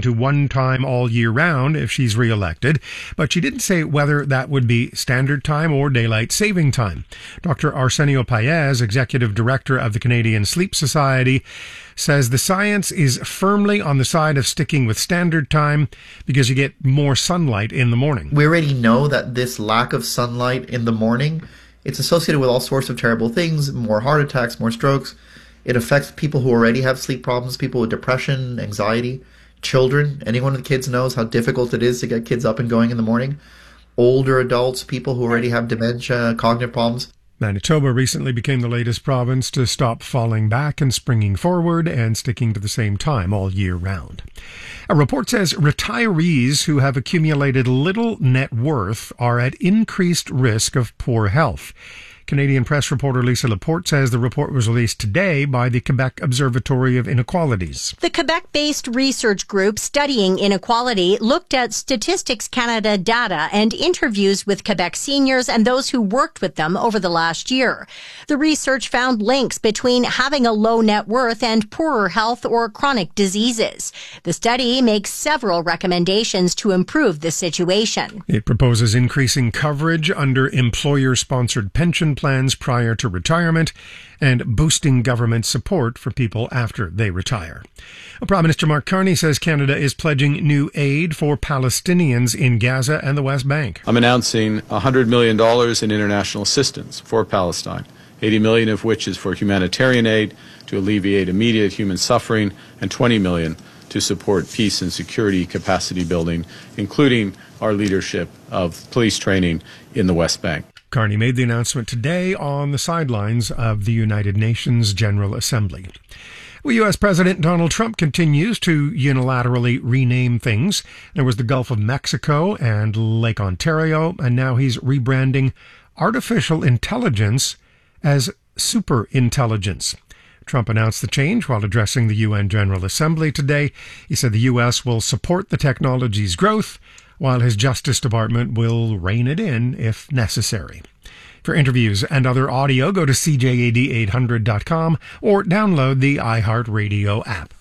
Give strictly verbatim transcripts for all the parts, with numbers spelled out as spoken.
to one time all year round if she's reelected, but she didn't say whether that would be standard time or daylight saving time. Doctor Arsenio Paez, executive director of the Canadian Sleep Society, says the science is firmly on the side of sticking with standard time because you get more sunlight in the morning. We already know that this lack of sunlight in the morning, it's associated with all sorts of terrible things, more heart attacks, more strokes. It affects people who already have sleep problems, people with depression, anxiety, children. Anyone with kids knows how difficult it is to get kids up and going in the morning. Older adults, people who already have dementia, cognitive problems. Manitoba recently became the latest province to stop falling back and springing forward and sticking to the same time all year round. A report says retirees who have accumulated little net worth are at increased risk of poor health. Canadian press reporter Lisa Laporte says the report was released today by the Quebec Observatory of Inequalities. The Quebec-based research group studying inequality looked at Statistics Canada data and interviews with Quebec seniors and those who worked with them over the last year. The research found links between having a low net worth and poorer health or chronic diseases. The study makes several recommendations to improve the situation. It proposes increasing coverage under employer-sponsored pension plans prior to retirement and boosting government support for people after they retire. Prime Minister Mark Carney says Canada is pledging new aid for Palestinians in Gaza and the West Bank. I'm announcing one hundred million dollars in international assistance for Palestine, eighty million dollars of which is for humanitarian aid to alleviate immediate human suffering, and twenty million dollars to support peace and security capacity building, including our leadership of police training in the West Bank. Carney made the announcement today on the sidelines of the United Nations General Assembly. Well, U S President Donald Trump continues to unilaterally rename things. There was the Gulf of Mexico and Lake Ontario, and now he's rebranding artificial intelligence as superintelligence. Trump announced the change while addressing the U N General Assembly today. He said the U S will support the technology's growth, while his Justice Department will rein it in if necessary. For interviews and other audio, go to C J A D eight hundred dot com or download the iHeartRadio app.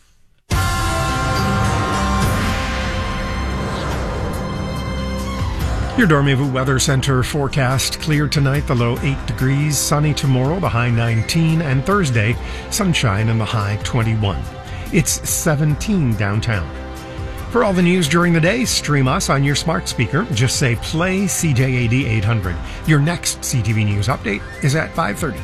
Your Dormez-vous Weather Center forecast: clear tonight, the low eight degrees, sunny tomorrow, the high nineteen, and Thursday, sunshine and the high twenty-one. It's seventeen downtown. For all the news during the day, stream us on your smart speaker. Just say play C J A D eight hundred. Your next C T V News update is at five thirty.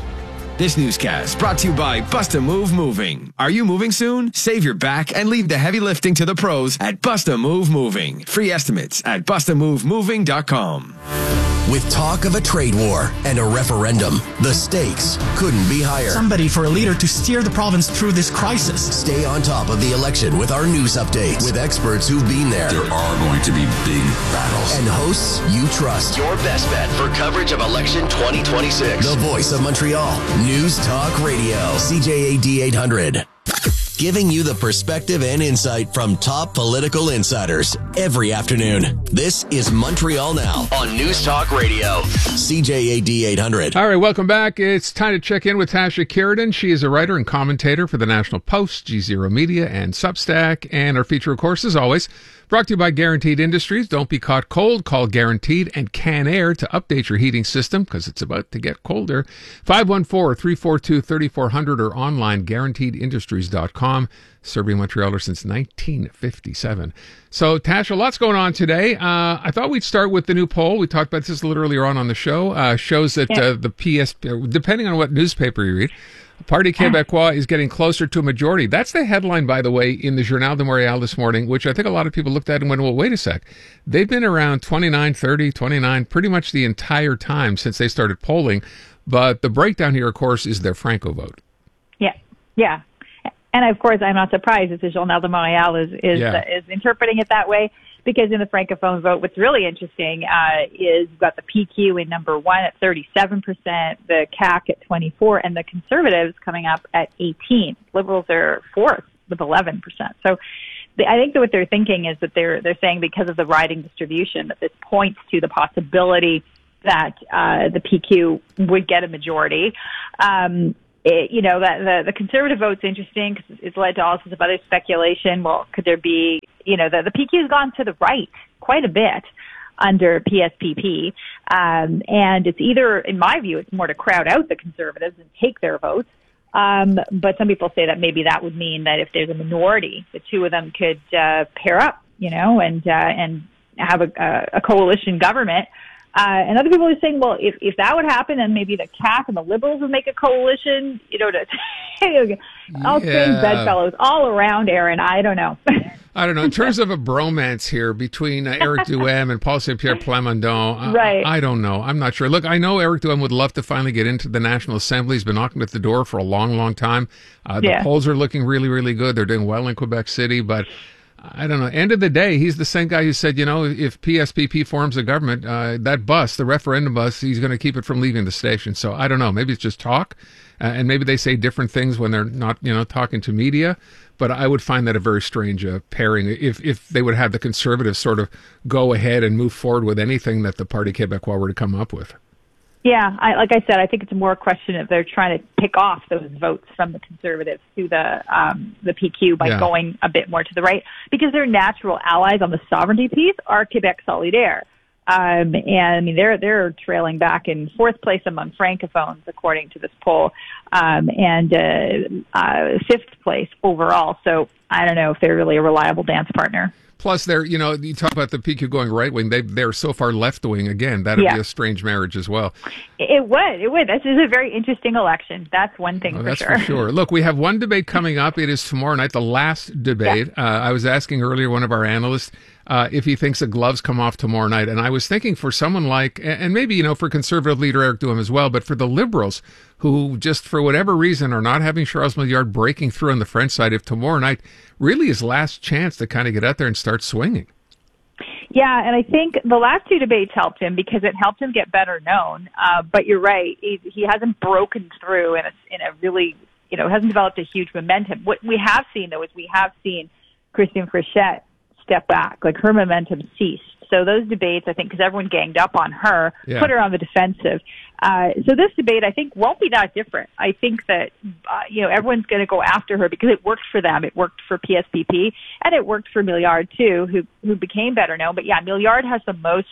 This newscast brought to you by Bust a Move Moving. Are you moving soon? Save your back and leave the heavy lifting to the pros at Bust a Move Moving. Free estimates at bust a move moving dot com. With talk of a trade war and a referendum, the stakes couldn't be higher. Somebody for a leader to steer the province through this crisis. Stay on top of the election with our news updates with experts who've been there. There are going to be big battles. And hosts you trust. Your best bet for coverage of election twenty twenty-six. The voice of Montreal. News Talk Radio. C J A D eight hundred. Giving you the perspective and insight from top political insiders every afternoon. This is Montreal Now on News Talk Radio. C J A D eight hundred. All right, welcome back. It's time to check in with Tasha Kiridan. She is a writer and commentator for the National Post, G Zero Media, and Substack. And our feature, of course, as always, brought to you by Guaranteed Industries. Don't be caught cold. Call Guaranteed and Can Air to update your heating system because it's about to get colder. five one four, three four two, three four zero zero or online guaranteed industries dot com. Serving Montrealers since nineteen fifty-seven. So, Tasha, lots going on today. Uh, I thought we'd start with the new poll. We talked about this a little earlier on on the show. Uh, shows that yeah. uh, the P S, depending on what newspaper you read, Parti Québécois is getting closer to a majority. That's the headline, by the way, in the Journal de Montréal this morning, which I think a lot of people looked at and went, well, wait a sec. They've been around twenty-nine, thirty, twenty-nine pretty much the entire time since they started polling. But the breakdown here, of course, is their Franco vote. Yeah, yeah. And, of course, I'm not surprised that the Journal de Montréal is is, Yeah. uh, is interpreting it that way, because in the Francophone vote, what's really interesting uh, is you've got the P Q in number one at thirty-seven percent, the C A Q at twenty-four, and the Conservatives coming up at eighteen. Liberals are fourth with eleven percent. So the, I think that what they're thinking is that they're they're saying because of the riding distribution that this points to the possibility that uh, the P Q would get a majority. Um, It, you know, that the, the Conservative vote's interesting because it's led to all sorts of other speculation. Well, could there be you know, the, the P Q has gone to the right quite a bit under P S P P. Um, and it's either, in my view, it's more to crowd out the Conservatives and take their votes. Um, but some people say that maybe that would mean that if there's a minority, the two of them could uh, pair up, you know, and uh, and have a, a coalition government. Uh, and other people are saying, well, if, if that would happen, then maybe the C A C and the Liberals would make a coalition, you know, to all strange Yeah. bedfellows all around, Aaron. I don't know. I don't know. In terms of a bromance here between uh, Eric Duhem and Paul Saint-Pierre Plamondon, I, Right. I don't know. I'm not sure. Look, I know Eric Duhem would love to finally get into the National Assembly. He's been knocking at the door for a long, long time. Uh, the Yeah. polls are looking really, really good. They're doing well in Quebec City, but I don't know. End of the day, he's the same guy who said, you know, if P S P P forms a government, uh, that bus, the referendum bus, he's going to keep it from leaving the station. So I don't know. Maybe it's just talk, uh, and maybe they say different things when they're not, you know, talking to media. But I would find that a very strange uh, pairing if if they would have the Conservatives sort of go ahead and move forward with anything that the Parti Québécois were to come up with. Yeah, I, like I said, I think it's more a question of they're trying to pick off those votes from the Conservatives to the um, the P Q by Yeah. going a bit more to the right, because their natural allies on the sovereignty piece are Quebec Solidaire. Um, and I mean, they're they're trailing back in fourth place among francophones, according to this poll, um, and uh, uh, fifth place overall. So I don't know if they're really a reliable dance partner. Plus, they're, you know, you talk about the P Q going right wing. They they're so far left wing again. That'd Yeah. be a strange marriage as well. It would, it would. This is a very interesting election. That's one thing Oh, for that's sure. for sure. Look, we have one debate coming up. It is tomorrow night, the last debate. Uh, I was asking earlier one of our analysts uh, if he thinks the gloves come off tomorrow night. And I was thinking for someone like, and maybe, you know, for Conservative leader Eric Duhem as well, but for the Liberals who just for whatever reason are not having Charles Milliard breaking through on the French side, if tomorrow night really his last chance to kind of get out there and start swinging. Yeah, and I think the last two debates helped him because it helped him get better known. Uh, but you're right; he, he hasn't broken through in a, in a really, you know, hasn't developed a huge momentum. What we have seen, though, is we have seen Christine Frechette step back, like her momentum ceased. So those debates, I think, because everyone ganged up on her, Yeah. put her on the defensive. Uh, so this debate, I think, won't be that different. I think that, uh, you know, everyone's going to go after her because it worked for them. It worked for P S P P, and it worked for Milliard, too, who who became better known. But, yeah, Milliard has the most,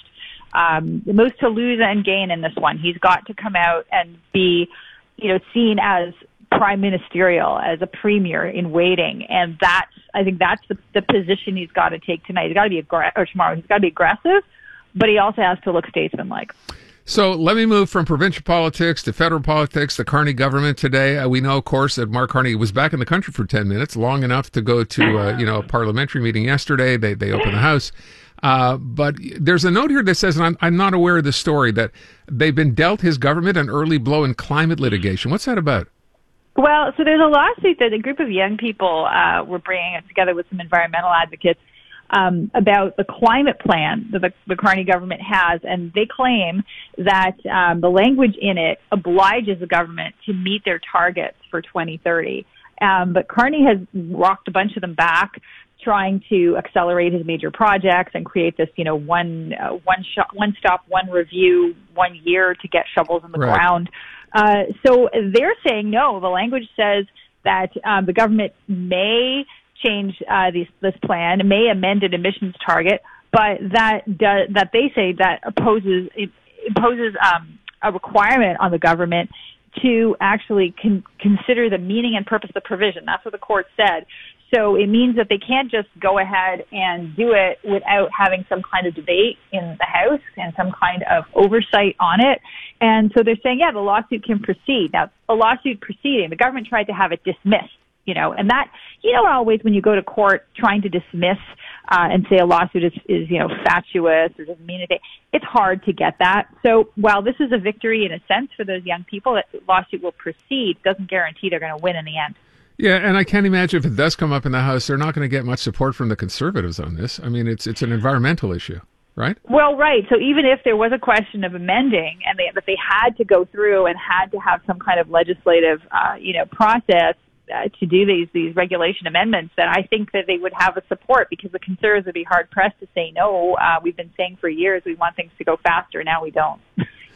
um, the most to lose and gain in this one. He's got to come out and be, you know, seen as prime ministerial, as a premier in waiting, and that's I think that's the, the position he's got to take tonight. He's got to be aggra- or tomorrow. He's got to be aggressive, but he also has to look statesmanlike. So let me move from provincial politics to federal politics. The Carney government today. Uh, we know, of course, that Mark Carney was back in the country for ten minutes, long enough to go to uh, you know a parliamentary meeting yesterday. They they opened the House. Uh, but there's a note here that says, and I'm, I'm not aware of the story, that they've been dealt his government an early blow in climate litigation. What's that about? Well, so there's a lawsuit that a group of young people uh, were bringing together with some environmental advocates um, about the climate plan that the, the Carney government has, and they claim that um, the language in it obliges the government to meet their targets for twenty thirty. Um, but Carney has rocked a bunch of them back, trying to accelerate his major projects and create this, you know, one uh, one shot, one stop, one review, one year to get shovels in the Right. ground. Uh, so they're saying no. The language says that um, the government may change uh, these, this plan, may amend an emissions target, but that does, that they say that opposes it imposes um, a requirement on the government to actually con- consider the meaning and purpose of the provision. That's what the court said. So it means that they can't just go ahead and do it without having some kind of debate in the House and some kind of oversight on it. And so they're saying, yeah, the lawsuit can proceed. Now, a lawsuit proceeding, the government tried to have it dismissed, you know, and that, you know, always when you go to court trying to dismiss uh, and say a lawsuit is, is, you know, fatuous or doesn't mean anything, it's hard to get that. So while this is a victory in a sense for those young people, that the lawsuit will proceed, doesn't guarantee they're going to win in the end. Yeah, and I can't imagine if it does come up in the House, they're not going to get much support from the Conservatives on this. I mean, it's it's an environmental issue, right? Well, right. So even if there was a question of amending, and they, that they had to go through and had to have some kind of legislative, uh, you know, process uh, to do these these regulation amendments, then I think that they would have a support because the Conservatives would be hard pressed to say no. Uh, we've been saying for years we want things to go faster. Now we don't.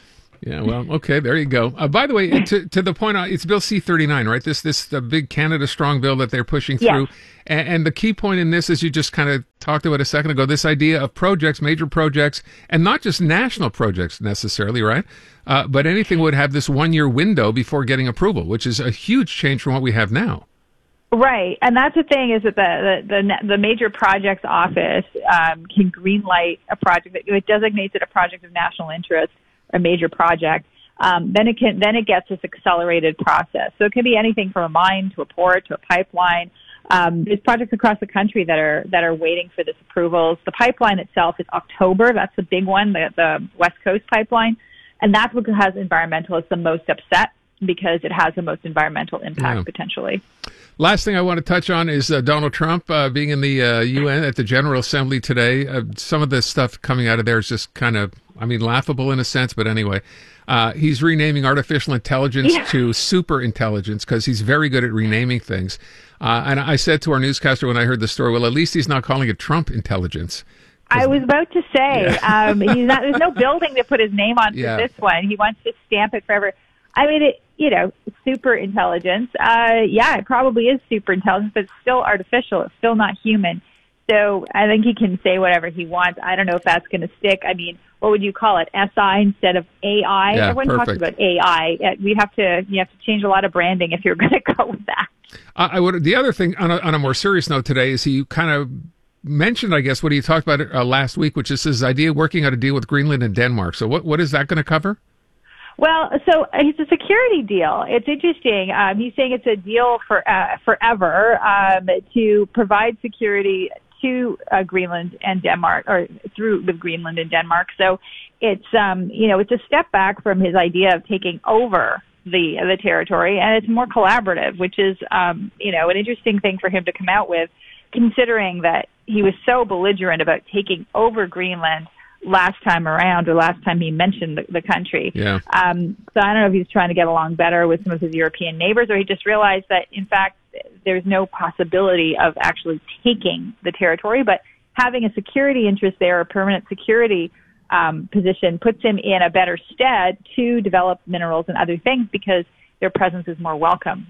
Yeah, well, okay, there you go. Uh, by the way, to, to the point, uh, it's Bill C thirty-nine, right? This this the big Canada Strong bill that they're pushing through. Yes. And, and the key point in this, as you just kind of talked about a second ago, this idea of projects, major projects, and not just national projects necessarily, right? Uh, but anything would have this one-year window before getting approval, which is a huge change from what we have now. Right, and that's the thing is that the the the, the major projects office um, can greenlight a project that it designates it a project of national interest, a major project. Um, then it can then it gets this accelerated process. So it can be anything from a mine to a port to a pipeline. Um, there's projects across the country that are that are waiting for this approvals. The pipeline itself is October. That's the big one, the, the West Coast pipeline, and that's what has environmentalists the most upset because it has the most environmental impact Yeah. potentially. Last thing I want to touch on is uh, Donald Trump uh, being in the uh, U N at the General Assembly today. Uh, some of the stuff coming out of there is just kind of, I mean, laughable in a sense, but anyway. Uh, he's renaming artificial intelligence Yeah. to super intelligence because he's very good at renaming things. Uh, and I said to our newscaster when I heard the story, well, at least he's not calling it Trump intelligence. I was about to say, Yeah. um, he's not, there's no building to put his name on for Yeah. this one. He wants to stamp it forever. I mean, it, you know, super intelligence. Uh, yeah, it probably is super intelligence, but it's still artificial. It's still not human. So I think he can say whatever he wants. I don't know if that's going to stick. I mean, what would you call it? S I instead of A I? Yeah, Everyone perfect. talks about A I. Uh, We have to, you have to change a lot of branding if you're going to go with that. Uh, I would. The other thing, on a, on a more serious note today, is he kind of mentioned, I guess, what he talked about uh, last week, which is his idea of working out a deal with Greenland and Denmark. So what what is that going to cover? Well, so it's a security deal. It's interesting. Um, he's saying it's a deal for uh, forever um, to provide security to uh, Greenland and Denmark, or through with Greenland and Denmark. So it's um, you know it's a step back from his idea of taking over the the territory, and it's more collaborative, which is um, you know an interesting thing for him to come out with, considering that he was so belligerent about taking over Greenland last time around, or last time he mentioned the, the country. Yeah. Um, so I don't know if he's trying to get along better with some of his European neighbors, or he just realized that, in fact, there's no possibility of actually taking the territory, but having a security interest there, a permanent security um, position, puts him in a better stead to develop minerals and other things because their presence is more welcome.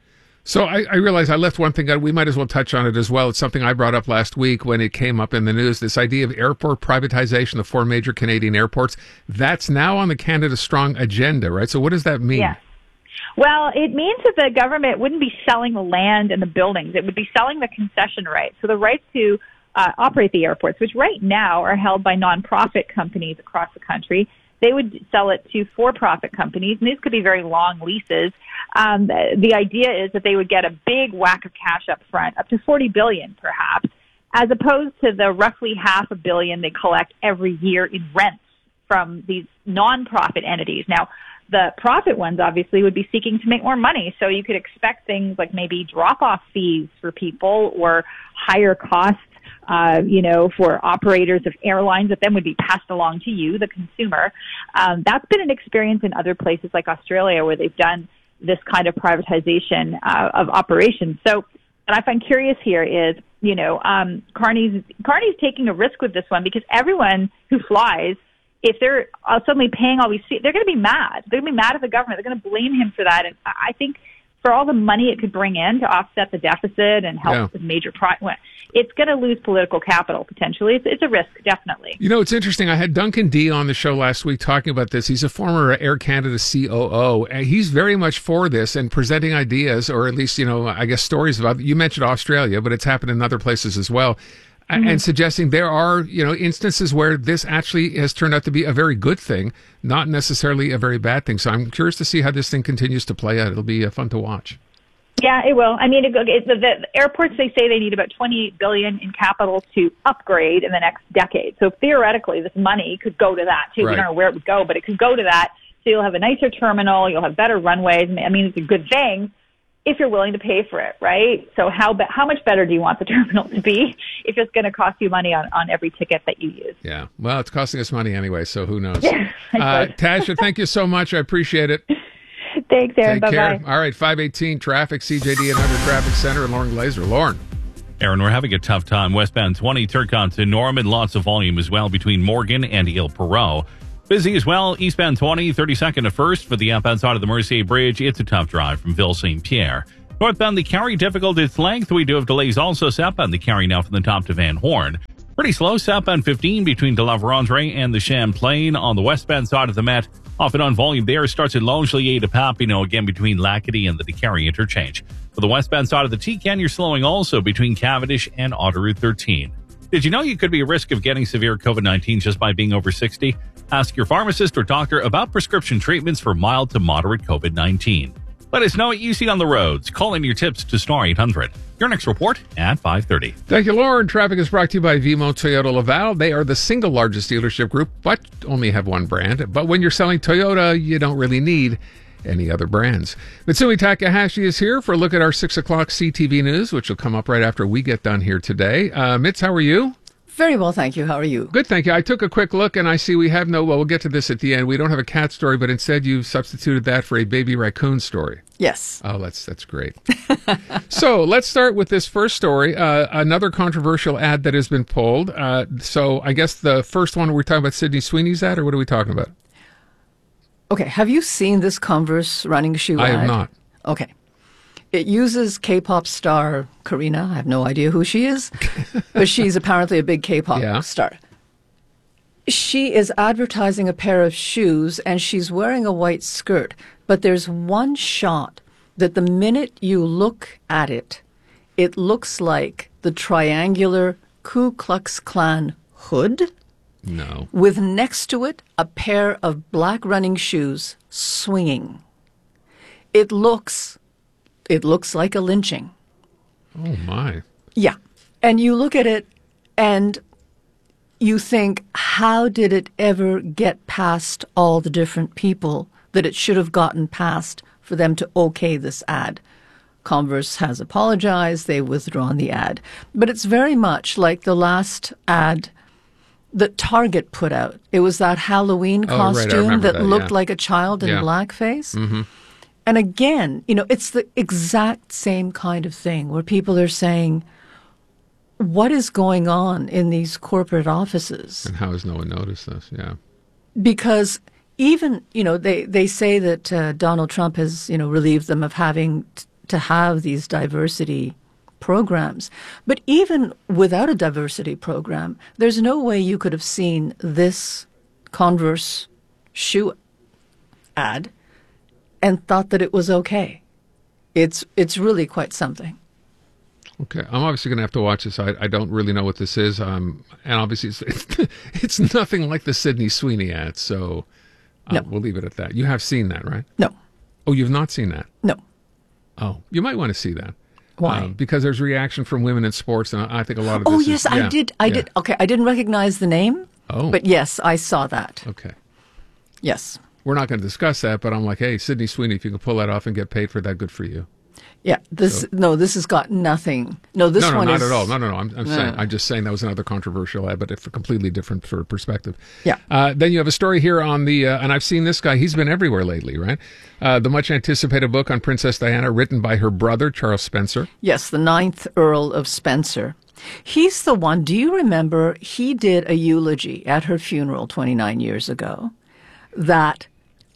So I, I realize I left one thing out. We might as well touch on it as well. It's something I brought up last week when it came up in the news, this idea of airport privatization, the four major Canadian airports. That's now on the Canada Strong agenda, right? So what does that mean? Yes. Well, it means that the government wouldn't be selling the land and the buildings. It would be selling the concession rights. So the rights to uh, operate the airports, which right now are held by nonprofit companies across the country, they would sell it to for-profit companies, and these could be very long leases. Um, the, the idea is that they would get a big whack of cash up front, up to forty billion dollars perhaps, as opposed to the roughly half a billion they collect every year in rents from these nonprofit entities. Now, the profit ones obviously would be seeking to make more money, so you could expect things like maybe drop-off fees for people or higher costs, uh, you know, for operators of airlines that then would be passed along to you, the consumer. Um, that's been an experience in other places like Australia where they've done this kind of privatization uh, of operations. So what I find curious here is, you know, um, Carney's, Carney's taking a risk with this one because everyone who flies, if they're uh, suddenly paying all these fees, they're going to be mad. They're going to be mad at the government. They're going to blame him for that. And I think for all the money it could bring in to offset the deficit and help Yeah. with major projects, it's going to lose political capital potentially. It's, it's a risk, definitely. You know, it's interesting. I had Duncan D on the show last week talking about this. He's a former Air Canada C O O, and he's very much for this and presenting ideas, or at least, you know, I guess stories about, you mentioned Australia, but it's happened in other places as well. Mm-hmm. And suggesting there are, you know, instances where this actually has turned out to be a very good thing, not necessarily a very bad thing. So I'm curious to see how this thing continues to play out. It'll be uh, fun to watch. Yeah, it will. I mean, it, it, the, the airports, they say they need about twenty-eight billion dollars in capital to upgrade in the next decade. So theoretically, this money could go to that too. Right. We don't know where it would go, but it could go to that. So you'll have a nicer terminal, you'll have better runways. I mean, it's a good thing if you're willing to pay for it, right? So how be- how much better do you want the terminal to be if it's going to cost you money on, on every ticket that you use? Yeah. Well, it's costing us money anyway, so who knows? Yeah, uh, Tasha, thank you so much. I appreciate it. Thanks, Aaron. Take Bye-bye. care. All right, five eighteen traffic, C J D and Hunter Traffic Center, and Lauren Glazer. Lauren. Aaron, we're having a tough time. Westbound twenty, Turcon to Norman. Lots of volume as well between Morgan and Ile Perot. Busy as well, eastbound twenty, thirty-second to first for the outbound side of the Mercier Bridge. It's a tough drive from Ville Saint Pierre. Northbound the Carry, difficult its length. We do have delays also southbound the Carry now from the top to Van Horn. Pretty slow southbound fifteen between De La Vérendrye and the Champlain. On the westbound side of the Met, off and on volume there starts at Longueuil to Papineau, again between Lacadie and the Carry interchange. For the westbound side of the T-Can, you're slowing also between Cavendish and Autoroute thirteen. Did you know you could be at risk of getting severe COVID nineteen just by being over sixty? Ask your pharmacist or doctor about prescription treatments for mild to moderate COVID nineteen. Let us know what you see on the roads. Call in your tips to Star eight hundred. Your next report at five thirty. Thank you, Lauren. Traffic is brought to you by Vimo Toyota Laval. They are the single largest dealership group, but only have one brand. But when you're selling Toyota, you don't really need any other brands. Mitsui Takahashi is here for a look at our six o'clock C T V news, which will come up right after we get done here today. Uh, Mits, how are you? Very well, thank you. How are you? Good, thank you. I took a quick look and I see we have no, well, we'll get to this at the end. We don't have a cat story, but instead you've substituted that for a baby raccoon story. Yes. Oh, that's that's great. So let's start with this first story, uh, another controversial ad that has been pulled. Uh, so I guess the first one, we're talking about Sydney Sweeney's ad, or what are we talking about? Okay, have you seen this Converse running shoe I ad? have not. Okay. It uses K-pop star Karina. I have no idea who she is, but she's apparently a big K-pop yeah. star. She is advertising a pair of shoes, and she's wearing a white skirt. But there's one shot that the minute you look at it, it looks like the triangular Ku Klux Klan hood. No. With next to it a pair of black running shoes swinging. It looks... It looks like a lynching. Oh, my. Yeah. And you look at it and you think, how did it ever get past all the different people that it should have gotten past for them to okay this ad? Converse has apologized. They've withdrawn the ad. But it's very much like the last ad that Target put out. It was that Halloween oh, costume right. that, that looked yeah. like a child in yeah. blackface. Mm-hmm. And again, you know, it's the exact same kind of thing where people are saying, what is going on in these corporate offices? And how has no one noticed this? Yeah. Because even, you know, they, they say that uh, Donald Trump has, you know, relieved them of having t- to have these diversity programs. But even without a diversity program, there's no way you could have seen this Converse shoe ad and thought that it was okay. It's it's really quite something. Okay, I'm obviously going to have to watch this. I, I don't really know what this is, um, and obviously it's, it's it's nothing like the Sydney Sweeney ad. So uh, no. we'll leave it at that. You have seen that, right? No. Oh, you've not seen that? No. Oh, you might want to see that. Why? Um, because there's reaction from women in sports, and I think a lot of. Oh this yes, is, yeah, I did. I yeah. did. Okay, I didn't recognize the name. Oh. But yes, I saw that. Okay. Yes. We're not going to discuss that, but I'm like, hey, Sydney Sweeney, if you can pull that off and get paid for that, good for you. Yeah, this So- no, this has got nothing. No, this no, no, one not is at all. No, no, no. I'm, I'm No. saying, I'm just saying that was another controversial ad, but it's a completely different sort of perspective. Yeah. Uh, then you have a story here on the, uh, and I've seen this guy. He's been everywhere lately, right? Uh, the much anticipated book on Princess Diana, written by her brother Charles Spencer. Yes, the ninth Earl of Spencer. He's the one. Do you remember he did a eulogy at her funeral twenty-nine years ago that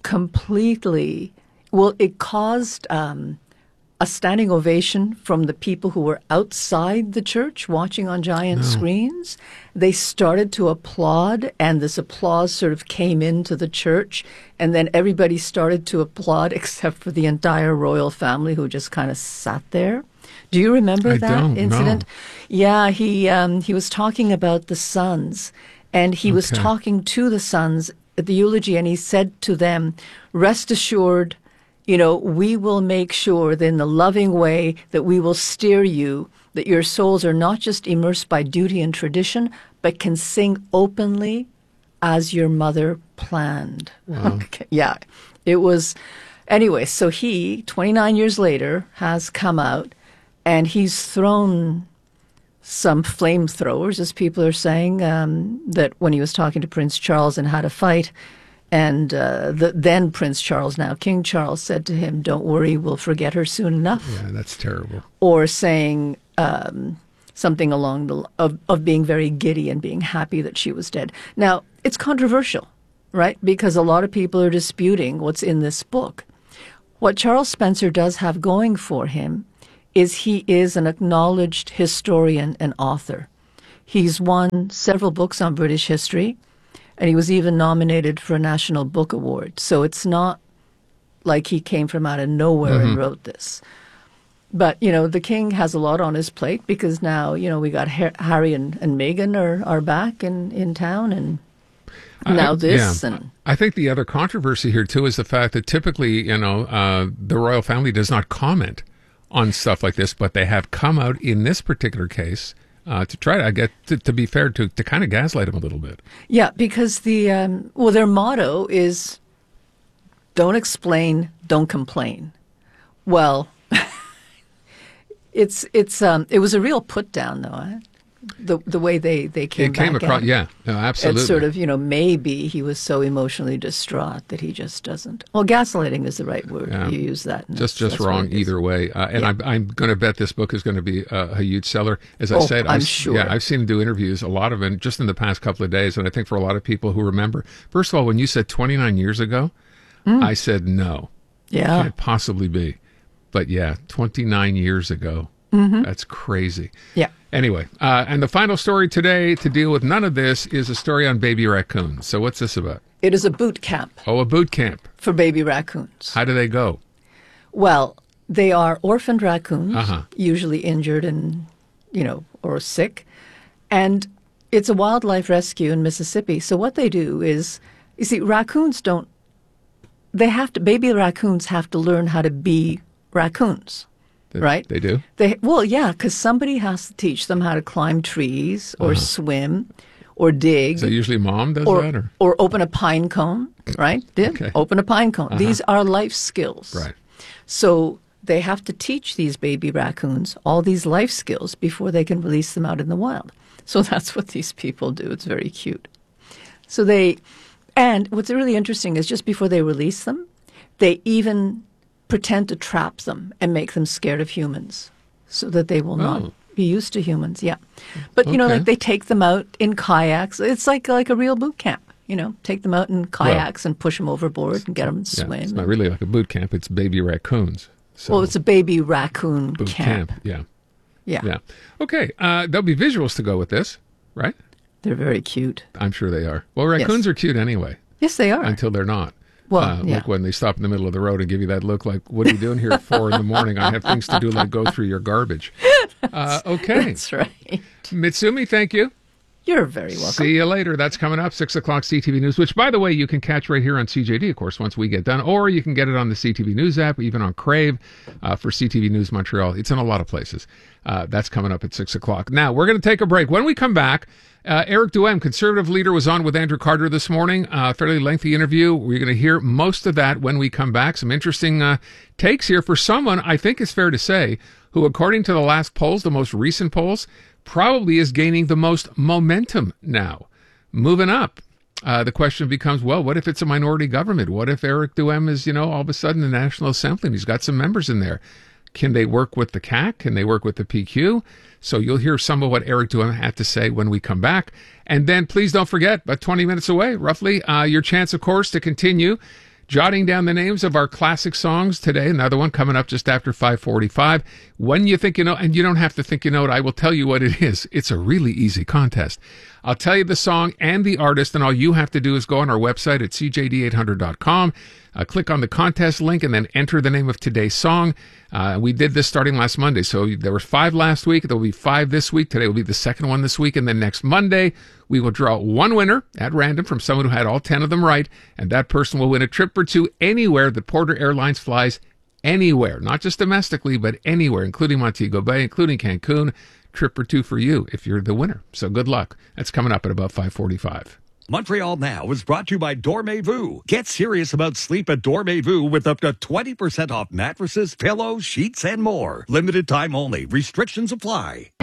completely, well, it caused um, a standing ovation from the people who were outside the church watching on giant No. screens. They started to applaud, and this applause sort of came into the church, and then everybody started to applaud except for the entire royal family who just kind of sat there. Do you remember I that don't, no. incident? Yeah, he um, he was talking about the sons, and he was Okay. talking to the sons at the eulogy, and he said to them, rest assured, you know, we will make sure that in the loving way that we will steer you, that your souls are not just immersed by duty and tradition, but can sing openly as your mother planned. Wow. Okay, yeah, it was. Anyway, so he, twenty-nine years later, has come out and he's thrown some flamethrowers, as people are saying, um, that when he was talking to Prince Charles and had a fight, and uh, the then Prince Charles, now King Charles, said to him, don't worry, we'll forget her soon enough. Yeah, that's terrible. Or saying um, something along the of, of being very giddy and being happy that she was dead. Now, it's controversial right? Because a lot of people are disputing what's in this book. What Charles Spencer does have going for him is he is an acknowledged historian and author. He's won several books on British history, and he was even nominated for a National Book Award. So it's not like he came from out of nowhere mm-hmm. and wrote this. But, you know, the king has a lot on his plate because now, you know, we got Harry and, and Meghan are, are back in, in town, and now I, this. Yeah. and I think the other controversy here, too, is the fact that typically, you know, uh, the royal family does not comment on stuff like this, but they have come out in this particular case uh, to try to, I get, to, to be fair, to, to kind of gaslight him a little bit. Yeah, because the, um, well, their motto is don't explain, don't complain. Well, It's it's um it was a real put down though, eh? the the way they they came. It came back across, at yeah, no, absolutely. It's sort of, you know, maybe he was so emotionally distraught that he just doesn't. Well, gaslighting is the right word. Yeah. You use that. Just just wrong either way. Uh, and Yeah. I'm I'm going to bet this book is going to be a, a huge seller. As I Oh, said, I'm I've, sure. Yeah, I've seen him do interviews, a lot of them, just in the past couple of days. And I think for a lot of people who remember, first of all, when you said twenty-nine years ago, Mm. I said no. Yeah. Can't possibly be. But yeah, twenty-nine years ago. Mhm. That's crazy. Yeah. Anyway, uh, and the final story today to deal with none of this is a story on baby raccoons. So what's this about? It is a boot camp Oh, a boot camp. for baby raccoons. How do they go? Well, they are orphaned raccoons, Uh-huh. usually injured and, you know, or sick. And it's a wildlife rescue in Mississippi. So what they do is, you see, raccoons don't, they have to, baby raccoons have to learn how to be raccoons, They, right? They do? They Well, yeah, because somebody has to teach them how to climb trees or Uh-huh. swim or dig. So usually mom does or, that? Or? or open a pine cone, right? Did Okay. Open a pine cone. Uh-huh. These are life skills. Right. So they have to teach these baby raccoons all these life skills before they can release them out in the wild. So that's what these people do. It's very cute. So they, and what's really interesting is just before they release them, they even pretend to trap them and make them scared of humans so that they will Oh. not be used to humans. Yeah. But, you know, Okay. like they take them out in kayaks. It's like like a real boot camp. You know, take them out in kayaks and push them overboard and get them to Yeah, swim. it's not really like a boot camp. It's baby raccoons. So Well, it's a baby raccoon boot camp. camp. Yeah. Yeah. Yeah. Okay. Uh, there'll be visuals to go with this, right? They're very cute. I'm sure they are. Well, raccoons Yes. are cute anyway. Yes, they are. Until they're not. Well, uh, yeah. Like when they stop in the middle of the road and give you that look like, what are you doing here at four in the morning? I have things to do like go through your garbage. Uh, okay. That's right. Mitsumi, thank you. You're very welcome. See you later. That's coming up, six o'clock C T V News, which, by the way, you can catch right here on C J D, of course, once we get done. Or you can get it on the C T V News app, even on Crave uh, for C T V News Montreal. It's in a lot of places. Uh, that's coming up at six o'clock. Now, we're going to take a break. When we come back, uh, Eric Duhem, Conservative leader, was on with Andrew Carter this morning. Uh, fairly lengthy interview. We're going to hear most of that when we come back. Some interesting uh, takes here for someone, I think it's fair to say, who, according to the last polls, the most recent polls, probably is gaining the most momentum now. Moving up. Uh, the question becomes, well, what if it's a minority government? What if Eric Duhem is, you know, all of a sudden the National Assembly and he's got some members in there? Can they work with the C A C? Can they work with the P Q? So you'll hear some of what Eric Duhem had to say when we come back. And then please don't forget, about twenty minutes away, roughly, uh, your chance, of course, to continue jotting down the names of our classic songs today. Another one coming up just after five forty-five. When you think you know, and you don't have to think you know it, I will tell you what it is. It's a really easy contest. I'll tell you the song and the artist, and all you have to do is go on our website at C J D eight hundred dot com, uh, click on the contest link, and then enter the name of today's song. Uh, we did this starting last Monday, so there were five last week. There will be five this week. Today will be the second one this week, and then next Monday, we will draw one winner at random from someone who had all ten of them right, and that person will win a trip or two anywhere that Porter Airlines flies, anywhere, not just domestically, but anywhere, including Montego Bay, including Cancun. Trip or two for you if you're the winner. So good luck. That's coming up at about five forty-five. Montreal Now is brought to you by Dormez-vous. Get serious about sleep at Dormez-vous with up to twenty percent off mattresses, pillows, sheets, and more. Limited time only. Restrictions apply.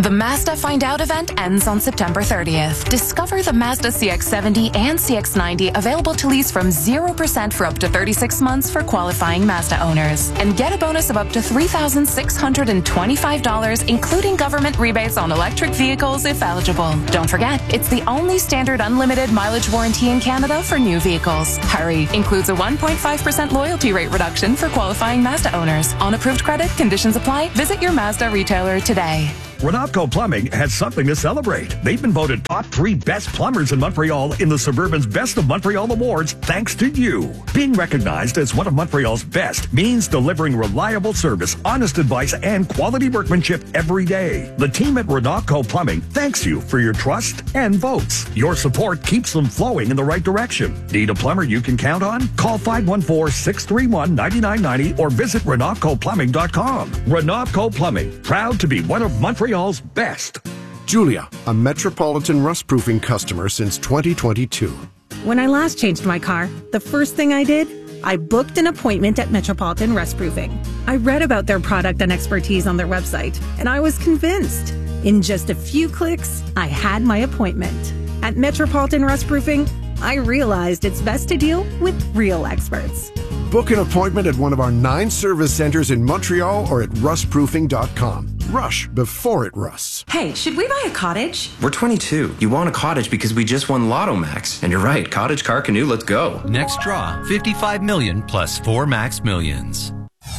The Mazda Find Out event ends on September thirtieth. Discover the Mazda C X seventy and C X ninety available to lease from zero percent for up to thirty-six months for qualifying Mazda owners. And get a bonus of up to three thousand six hundred twenty-five dollars, including government rebates on electric vehicles if eligible. Don't forget, it's the only standard unlimited mileage warranty in Canada for new vehicles. Hurry! Includes a one point five percent loyalty rate reduction for qualifying Mazda owners. On approved credit, conditions apply. Visit your Mazda retailer today. Renatco Plumbing has something to celebrate. They've been voted top three best plumbers in Montreal in the Suburban's Best of Montreal Awards thanks to you. Being recognized as one of Montreal's best means delivering reliable service, honest advice, and quality workmanship every day. The team at Renatco Plumbing thanks you for your trust and votes. Your support keeps them flowing in the right direction. Need a plumber you can count on? Call five one four, six three one, nine nine nine zero or visit renatco plumbing dot com. Renatco Plumbing, proud to be one of Montreal's Montreal's best. Julia, a Metropolitan rust-proofing customer since twenty twenty-two. When I last changed my car, the first thing I did, I booked an appointment at Metropolitan Rust Proofing. I read about their product and expertise on their website, and I was convinced. In just a few clicks, I had my appointment. At Metropolitan Rust Proofing, I realized it's best to deal with real experts. Book an appointment at one of our nine service centers in Montreal or at rust proofing dot com. Rush before it rusts. Hey, should we buy a cottage? We're twenty-two. You want a cottage because we just won Lotto Max. And you're right, cottage, car, canoe, let's go. Next draw, fifty-five million plus four Max Millions.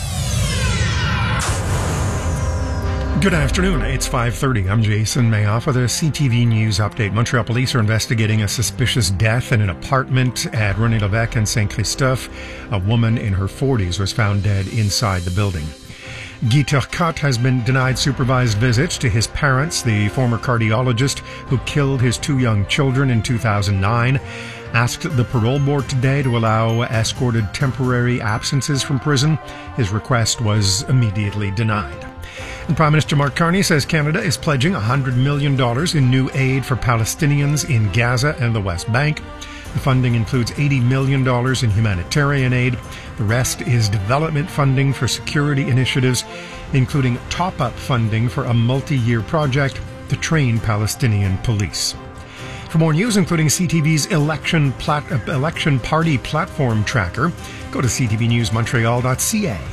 Good afternoon. It's five thirty. I'm Jason Mayoff with a C T V News update. Montreal police are investigating a suspicious death in an apartment at René Lévesque and Saint Christophe. A woman in her forties was found dead inside the building. Guy Turcotte has been denied supervised visits to his parents, the former cardiologist who killed his two young children in two thousand nine. Asked the parole board today to allow escorted temporary absences from prison. His request was immediately denied. And Prime Minister Mark Carney says Canada is pledging one hundred million dollars in new aid for Palestinians in Gaza and the West Bank. The funding includes eighty million dollars in humanitarian aid. The rest is development funding for security initiatives, including top-up funding for a multi-year project to train Palestinian police. For more news, including C T V's election, plat- election party platform tracker, go to c t v news montreal dot c a.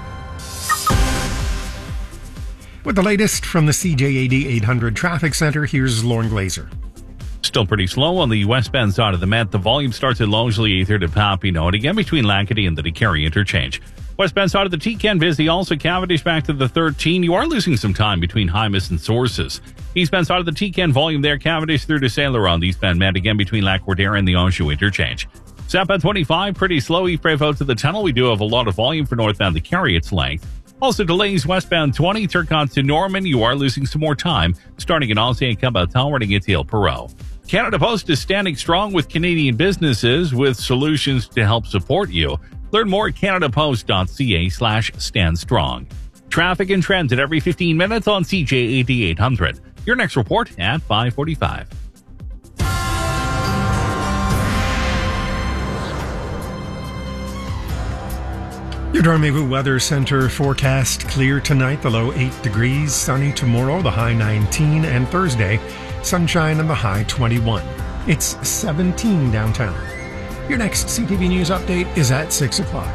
With the latest from the C J A D eight hundred Traffic Center, here's Lauren Glazer. Still pretty slow on the westbound side of the Met. The volume starts at Longley Ether to Papineau, and again between Lackady and the DeCarry interchange. Westbound side of the T-Ken busy, also Cavendish back to the thirteen. You are losing some time between Hymas and Sources. Eastbound side of the T-Ken volume there, Cavendish through to Saint Laurent. The eastbound Met again between Lac-Quartier and the Anjou interchange. Southbound twenty-five, pretty slow. Yves out to the tunnel. We do have a lot of volume for northbound to carry its length. Also delays westbound twenty, Turcotte to Norman. You are losing some more time, starting at Ancien Caboton, running into Ile Perrot. Canada Post is standing strong with Canadian businesses with solutions to help support you. Learn more at canadapost.ca slash stand strong. Traffic and trends at every fifteen minutes on C J A D eight hundred. Your next report at five forty-five. Your Dormez-vous Weather Center forecast: clear tonight, the low eight degrees, sunny tomorrow, the high nineteen, and Thursday, sunshine and the high twenty-one. It's seventeen downtown. Your next C T V News update is at six o'clock.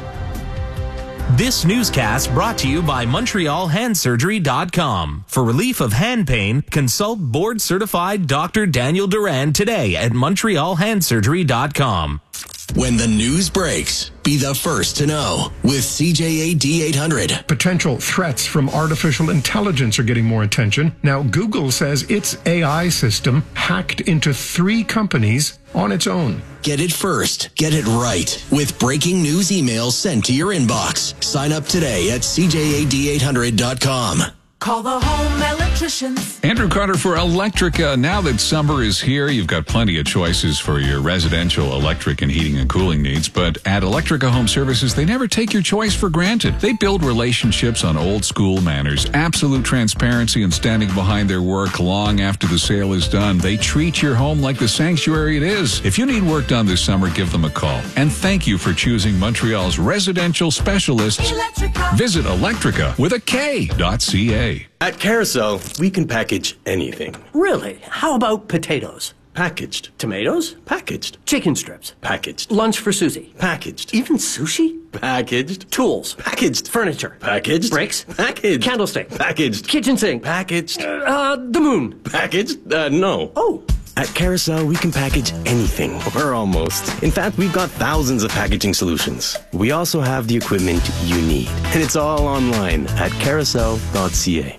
This newscast brought to you by Montreal Hand Surgery dot com. For relief of hand pain, consult board-certified Doctor Daniel Duran today at Montreal Hand Surgery dot com. When the news breaks, be the first to know with C J A D eight hundred. Potential threats from artificial intelligence are getting more attention. Now, Google says its A I system hacked into three companies on its own. Get it first. Get it right. With breaking news emails sent to your inbox. Sign up today at C J A D eight hundred dot com. Call the home electricians. Andrew Carter for Electrica. Now that summer is here, you've got plenty of choices for your residential electric and heating and cooling needs. But at Electrica Home Services, they never take your choice for granted. They build relationships on old school manners, absolute transparency and standing behind their work long after the sale is done. They treat your home like the sanctuary it is. If you need work done this summer, give them a call. And thank you for choosing Montreal's residential specialists. Electrica. Visit Electrica with a K dot C A. today. At Carousel, we can package anything. Really? How about potatoes? Packaged. Tomatoes? Packaged. Chicken strips? Packaged. Lunch for Susie? Packaged. Even sushi? Packaged. Tools? Packaged. Furniture? Packaged. Bricks? Packaged. Candlestick? Packaged. Kitchen sink? Packaged. Uh, the moon? Packaged? Uh, no. Oh. At Carousel, we can package anything, or almost. In fact, we've got thousands of packaging solutions. We also have the equipment you need. And it's all online at carousel dot c a.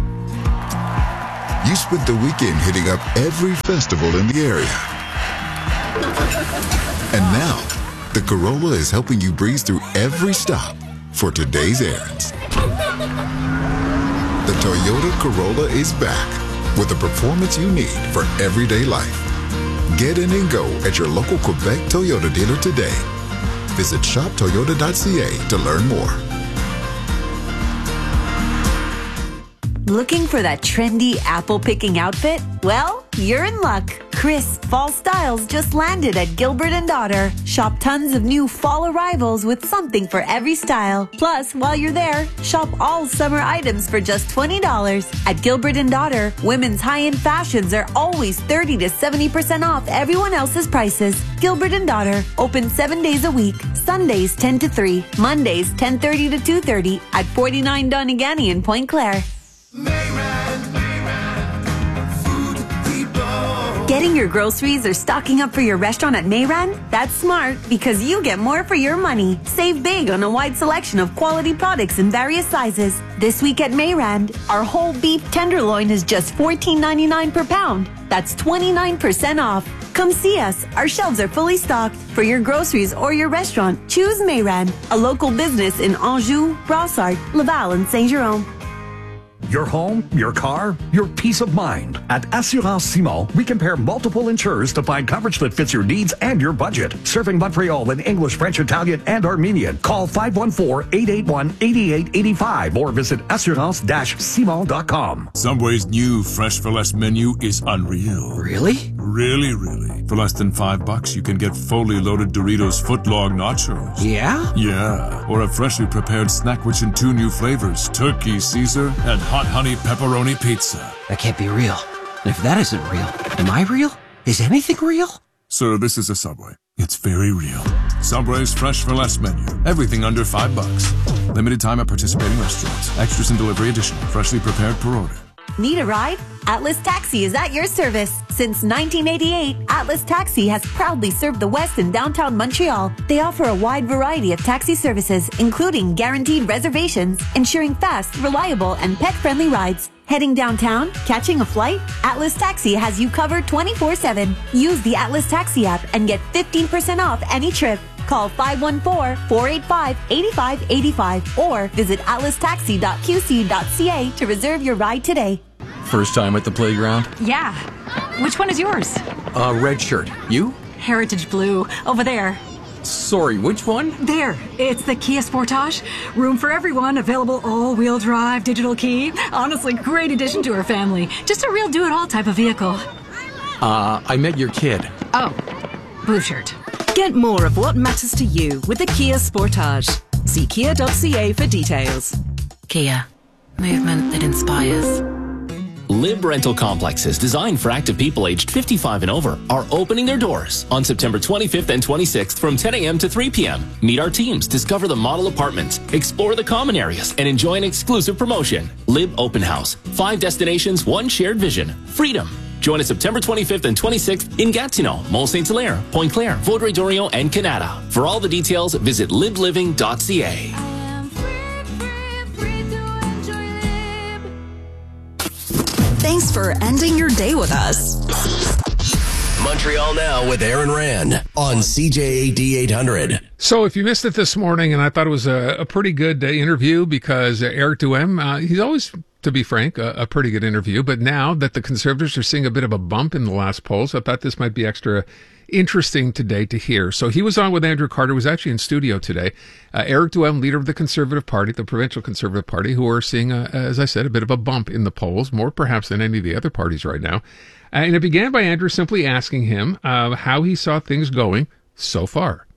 You spent the weekend hitting up every festival in the area. And now, the Corolla is helping you breeze through every stop for today's errands. The Toyota Corolla is back with the performance you need for everyday life. Get in and go at your local Quebec Toyota dealer today. Visit shop toyota dot c a to learn more. Looking for that trendy apple-picking outfit? Well, you're in luck. Crisp fall styles just landed at Gilbert and Daughter. Shop tons of new fall arrivals with something for every style. Plus, while you're there, shop all summer items for just twenty dollars. At Gilbert and Daughter, women's high-end fashions are always thirty to seventy percent off everyone else's prices. Gilbert and Daughter, open seven days a week. Sundays ten to three, Mondays ten thirty to two thirty at forty-nine Donegal in Point Claire. Getting your groceries or stocking up for your restaurant at Mayran? That's smart because you get more for your money. Save big on a wide selection of quality products in various sizes. This week at Mayran, our whole beef tenderloin is just fourteen ninety-nine per pound. That's twenty-nine percent off. Come see us. Our shelves are fully stocked. For your groceries or your restaurant, choose Mayran, a local business in Anjou, Brossard, Laval, and Saint-Jérôme. Your home, your car, your peace of mind. At Assurance Simon, we compare multiple insurers to find coverage that fits your needs and your budget. Serving Montreal in English, French, Italian, and Armenian. Call five one four, eight eight one, eight eight eight five or visit assurance dash simon dot com. Subway's new Fresh for Less menu is unreal. Really? Really, really. For less than five bucks, you can get fully loaded Doritos footlong nachos. Yeah? Yeah. Or a freshly prepared snack rich in two new flavors, Turkey Caesar and Hot Honey Pepperoni Pizza. That can't be real. And if that isn't real, am I real? Is anything real? Sir, this is a Subway. It's very real. Subway's Fresh for Less menu. Everything under five bucks. Limited time at participating restaurants. Extras and delivery additional. Freshly prepared per order. Need a ride? Atlas Taxi is at your service. Since nineteen eighty-eight, Atlas Taxi has proudly served the West and downtown Montreal. They offer a wide variety of taxi services, including guaranteed reservations, ensuring fast, reliable, and pet-friendly rides. Heading downtown? Catching a flight? Atlas Taxi has you covered twenty-four seven. Use the Atlas Taxi app and get fifteen percent off any trip. Call five one four, four eight five, eight five eight five or visit atlas taxi dot q c dot c a to reserve your ride today. First time at the playground? Yeah. Which one is yours? Uh, red shirt. You? Heritage Blue. Over there. Sorry, which one? There. It's the Kia Sportage. Room for everyone. Available all-wheel drive, digital key. Honestly, great addition to our family. Just a real do-it-all type of vehicle. Uh, I met your kid. Oh. Blue shirt. Get more of what matters to you with the Kia Sportage. See kia dot c a for details. Kia. Movement that inspires. Lib Rental Complexes, designed for active people aged fifty-five and over, are opening their doors on September twenty-fifth and twenty-sixth from ten a.m. to three p.m. Meet our teams, discover the model apartments, explore the common areas, and enjoy an exclusive promotion. Lib Open House. Five destinations, one shared vision. Freedom. Join us September twenty-fifth and twenty-sixth in Gatineau, Mont Saint-Hilaire, Point Claire, Vaudreuil-Dorion, and Canada. For all the details, visit lib living dot c a. Thanks for ending your day with us. Montreal Now with Aaron Rand on C J A D eight hundred. So if you missed it this morning, and I thought it was a, a pretty good uh, interview because uh, Eric Duhem, uh, he's always, to be frank, a, a pretty good interview. But now that the Conservatives are seeing a bit of a bump in the last polls, I thought this might be extra interesting today to hear. So he was on with Andrew Carter, who was actually in studio today. Uh, Eric Duhem, leader of the Conservative Party, the provincial Conservative Party, who are seeing, a, as I said, a bit of a bump in the polls, more perhaps than any of the other parties right now. Uh, and it began by Andrew simply asking him uh, how he saw things going so far.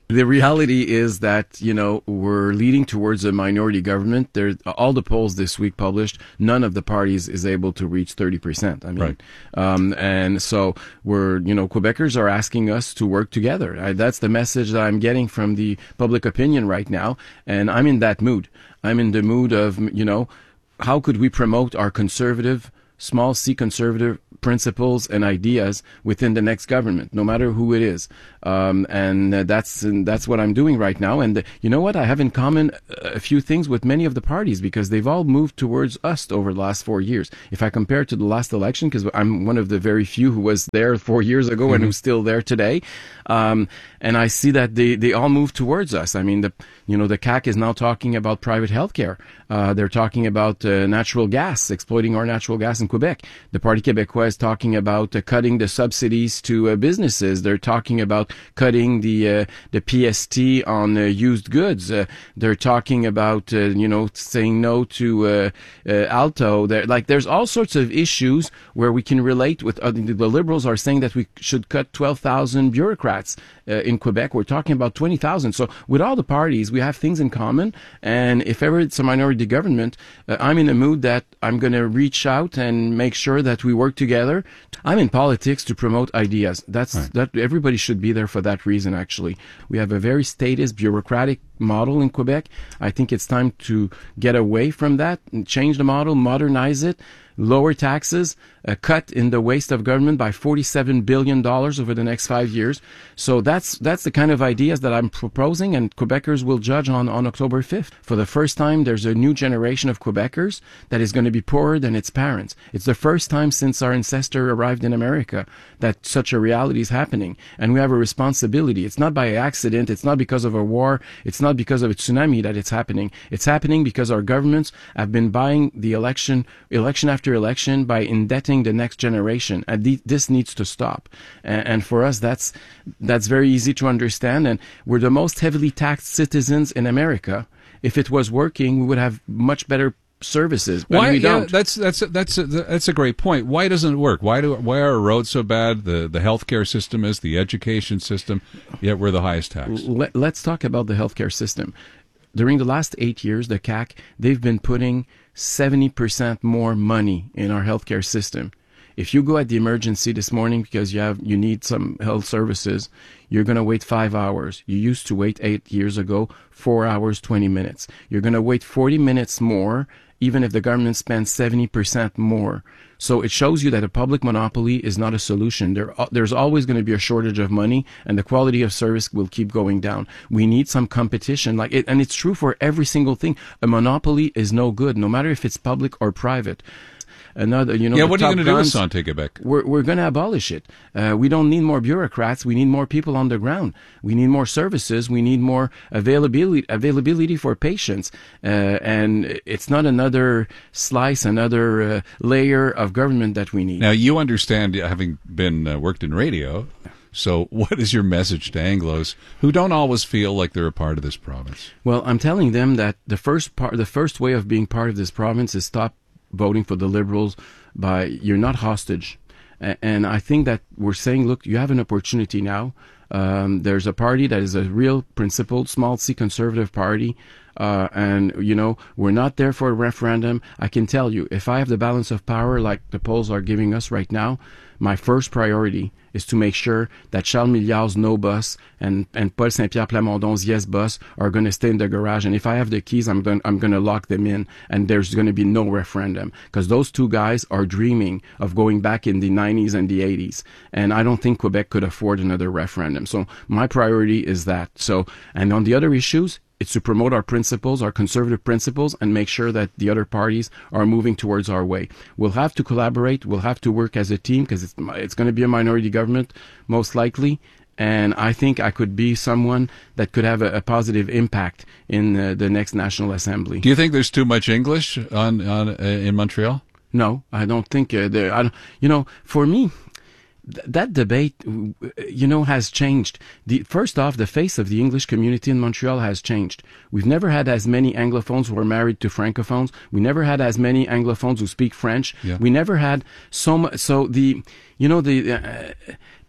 The reality is that, you know, we're leading towards a minority government. There, all the polls this week published, none of the parties is able to reach thirty percent. I mean, Right. um, and so we're, you know, Quebecers are asking us to work together. I, that's the message that I'm getting from the public opinion right now. And I'm in that mood. I'm in the mood of, you know, how could we promote our conservative, small c conservative principles and ideas within the next government, no matter who it is. Um, and uh, that's and that's what I'm doing right now. And uh, you know what? I have in common a few things with many of the parties because they've all moved towards us over the last four years. If I compare to the last election, because I'm one of the very few who was there four years ago mm-hmm. and who's still there today, um, and I see that they, they all move towards us. I mean, the you know the C A Q is now talking about private healthcare. Uh, they're talking about uh, natural gas, exploiting our natural gas in Quebec. The Parti Québécois is talking about uh, cutting the subsidies to uh, businesses. They're talking about cutting the uh, the P S T on uh, used goods. Uh, they're talking about uh, you know saying no to uh, uh, Alto. They're, like there's all sorts of issues where we can relate with. Uh, the Liberals are saying that we should cut twelve thousand bureaucrats uh, in Quebec. We're talking about twenty thousand. So with all the parties, we have things in common. And if ever it's a minority government, uh, I'm in a mood that I'm going to reach out and make sure that we work together. I'm in politics to promote ideas. That's right. that everybody should be there for that reason. Actually, we have a very statist, bureaucratic model in Quebec. I think it's time to get away from that and change the model, modernize it, lower taxes, a cut in the waste of government by forty-seven billion dollars over the next five years. So that's that's the kind of ideas that I'm proposing, and Quebecers will judge on, on October fifth. For the first time, there's a new generation of Quebecers that is going to be poorer than its parents. It's the first time since our ancestor arrived in America that such a reality is happening, and we have a responsibility. It's not by accident. It's not because of a war. It's not because of a tsunami that it's happening. It's happening because our governments have been buying the election, election after election by indebting the next generation, and th- this needs to stop. And, and for us, that's that's very easy to understand. And we're the most heavily taxed citizens in America. If it was working, we would have much better services. But why? we Yeah, don't. that's that's that's a, that's a great point. Why doesn't it work? Why do why are our roads so bad? The the healthcare system is, the education system, yet we're the highest tax. Let, let's talk about the healthcare system. During the last eight years, the C A Q, they've been putting seventy percent more money in our healthcare system. If you go at the emergency this morning because you have you need some health services, you're going to wait five hours. You used to wait eight years ago, four hours, twenty minutes. You're going to wait forty minutes more, even if the government spends seventy percent more. So it shows you that a public monopoly is not a solution. There, there's always going to be a shortage of money, and the quality of service will keep going down. We need some competition, like it, and it's true for every single thing. A monopoly is no good, no matter if it's public or private. Another, you know, yeah, the what are you top going to do with guns, Santé Québec? We're we're going to abolish it. Uh, we don't need more bureaucrats. We need more people on the ground. We need more services. We need more availability availability for patients. Uh, and it's not another slice, another uh, layer of government that we need. Now, you understand, having been uh, worked in radio. So what is your message to Anglos who don't always feel like they're a part of this province? Well, I'm telling them that the first part, the first way of being part of this province is stop voting for the Liberals by, you're not hostage. And I think that we're saying, look, you have an opportunity now. Um, there's a party that is a real principled, small c conservative party. Uh, and, you know, we're not there for a referendum. I can tell you, if I have the balance of power like the polls are giving us right now, my first priority is to make sure that Charles Milliard's no bus and, and Paul Saint-Pierre Plamondon's yes bus are going to stay in the garage. And if I have the keys, I'm going I'm going to lock them in, and there's going to be no referendum, because those two guys are dreaming of going back in the nineties and the eighties. And I don't think Quebec could afford another referendum. So my priority is that. So, and on the other issues, it's to promote our principles, our conservative principles, and make sure that the other parties are moving towards our way. We'll have to collaborate. We'll have to work as a team, because it's, it's going to be a minority government, most likely. And I think I could be someone that could have a, a positive impact in uh, the next National Assembly. Do you think there's too much English on, on uh, in Montreal? No, I don't think uh, there. I don't, you know, for me, that debate, you know, has changed. The, first off, the face of the English community in Montreal has changed. We've never had as many Anglophones who are married to Francophones. We never had as many Anglophones who speak French. Yeah. We never had so much. So the, you know, the. Uh,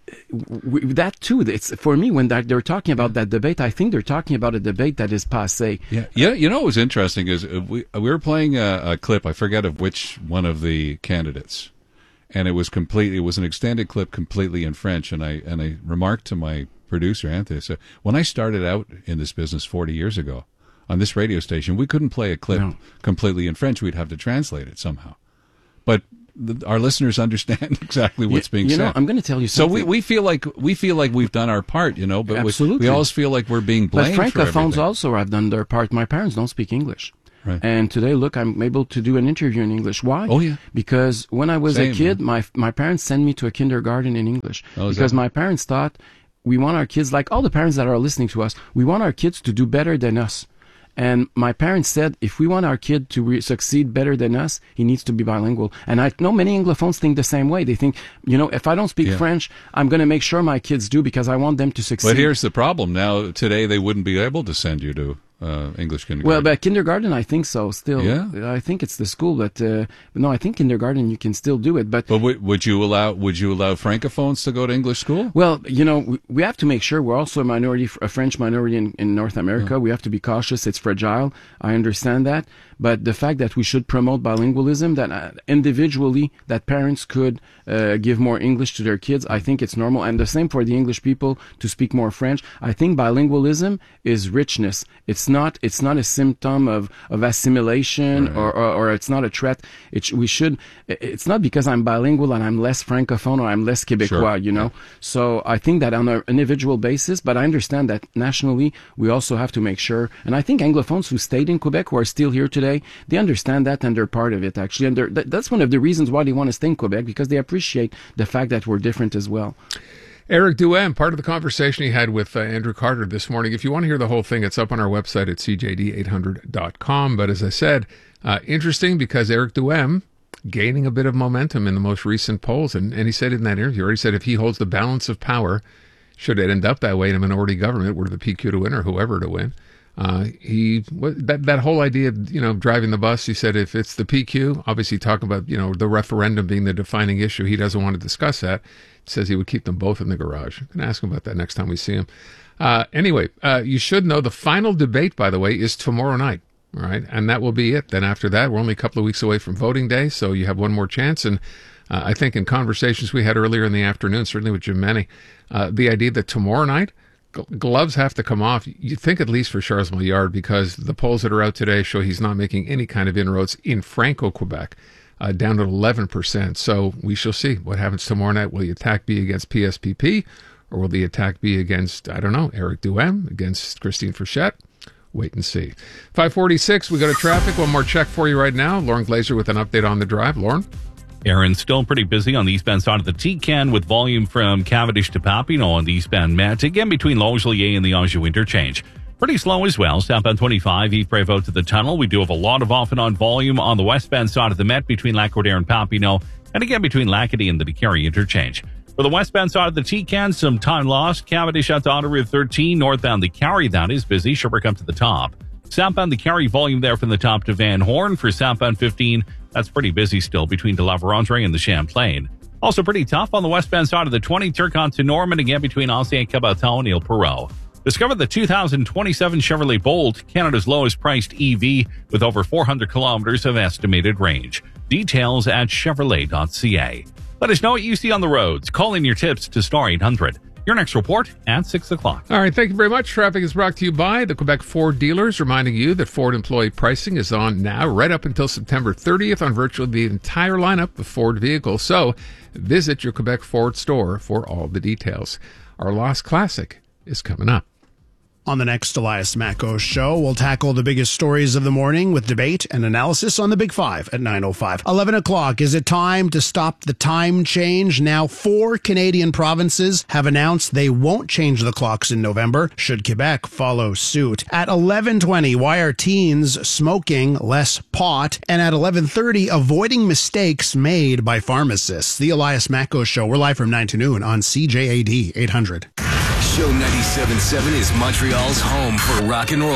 w- that too, it's for me when that, they're talking about that debate, I think they're talking about a debate that is passé. Yeah, yeah. You know what was interesting is uh, we we were playing a, a clip. I forget of which one of the candidates, and it was completely. It was an extended clip, completely in French. And I and I remarked to my producer Anthony, so when I started out in this business forty years ago on this radio station, we couldn't play a clip No. completely in French. We'd have to translate it somehow. But the, our listeners understand exactly what's You- being you said. know, I'm gonna tell you So we, something. we feel like we feel like we've done our part, you know. But we, Absolutely. we always feel like we're being But blamed for francophones everything. also have done their part. My parents don't speak English. Right. And today, look, I'm able to do an interview in English. Why? Oh, yeah. Because when I was Same, a kid, man. my my parents sent me to a kindergarten in English. Oh, is because that- my parents thought we want our kids, like all the parents that are listening to us, we want our kids to do better than us. And my parents said, if we want our kid to re- succeed better than us, he needs to be bilingual. And I know many Anglophones think the same way. They think, you know, if I don't speak Yeah. French, I'm going to make sure my kids do because I want them to succeed. But here's the problem. Now, today, they wouldn't be able to send you to uh, English kindergarten. Well, but kindergarten, I think so. Still, Yeah? I think it's the school, but uh, no, I think kindergarten you can still do it. But But w- would you allow would you allow francophones to go to English school? well, you know, we, we have to make sure we're also a minority, a French minority in, in North America. We have to be cautious. It's fragile. I understand that, but the fact that we should promote bilingualism, that uh, individually, that parents could uh, give more English to their kids, I think it's normal. And the same for the English people to speak more French. I think bilingualism is richness. It's not. It's not a symptom of of assimilation, Right. or, or or it's not a threat. It sh- we should. It's not because I'm bilingual and I'm less francophone or I'm less Québécois. Sure. You know. So I think that on an individual basis, but I understand that nationally we also have to make sure. And I think Anglophones who stayed in Quebec, who are still here today, they understand that and they're part of it actually. And they're, that, that's one of the reasons why they want to stay in Quebec, because they appreciate the fact that we're different as well. Eric Duhem, part of the conversation he had with uh, Andrew Carter this morning. If you want to hear the whole thing, it's up on our website at c j d eight hundred dot com. But as I said, uh, interesting because Eric Duhem gaining a bit of momentum in the most recent polls. And, and he said in that interview, he said if he holds the balance of power, should it end up that way in a minority government, were the P Q to win or whoever to win, uh, he what, that that whole idea of, you know, driving the bus, he said if it's the P Q, obviously talking about, you know, the referendum being the defining issue, he doesn't want to discuss that. He says he would keep them both in the garage. I'm going to ask him about that next time we see him. Uh, anyway, uh, you should know the final debate, by the way, is tomorrow night. All right. And that will be it. Then after that, we're only a couple of weeks away from voting day. So you have one more chance. And uh, I think in conversations we had earlier in the afternoon, certainly with Jim Many, uh, the idea that tomorrow night, gl- gloves have to come off. You think at least for Charles Milliard, because the polls that are out today show he's not making any kind of inroads in Franco-Quebec, uh, down to eleven percent. So we shall see what happens tomorrow night. Will the attack be against P S P P, or will the attack be against, I don't know, Eric Duhem, against Christine Frechette? Wait and see. five forty-six, we go to traffic. One more check for you right now. Lauren Glazer with an update on the drive. Lauren? Aaron, still pretty busy on the eastbound side of the T-Can with volume from Cavendish to Papineau on the eastbound Met, again between Longueuil and the Anjou interchange. Pretty slow as well. Southbound twenty-five, Yves Prévost to the tunnel. We do have a lot of off and on volume on the westbound side of the Met between Lac-Cordaire and Papineau, and again between Lacadie and the DeCarry interchange. For the westbound side of the T-Can, some time lost. Cavendish out to Autoroute thirteen, northbound the Carry, that is busy. Sherbrooke up to the top. Southbound the Carry volume there from the top to Van Horn. For southbound fifteen, that's pretty busy still between De La Vérendrye and the Champlain. Also pretty tough on the westbound side of the twenty, Turcotte to Norman, again between Ancien Caboton and Ile Perrot. Discover the two thousand twenty-seven Chevrolet Bolt, Canada's lowest priced E V with over four hundred kilometers of estimated range. Details at chevrolet dot c a. Let us know what you see on the roads. Call in your tips to star eight hundred. Your next report at six o'clock. All right, thank you very much. Traffic is brought to you by the Quebec Ford dealers, reminding you that Ford employee pricing is on now, right up until September thirtieth on virtually the entire lineup of Ford vehicles. So visit your Quebec Ford store for all the details. Our Lost Classic is coming up. On the next Elias Macko show, we'll tackle the biggest stories of the morning with debate and analysis on the Big Five at nine oh five. eleven o'clock, is it time to stop the time change? Now, four Canadian provinces have announced they won't change the clocks in November. Should Quebec follow suit? At eleven twenty, why are teens smoking less pot? And at eleven thirty, avoiding mistakes made by pharmacists. The Elias Macko show. We're live from nine to noon on C J A D eight hundred. Show ninety-seven point seven is Montreal's home for rock and roll.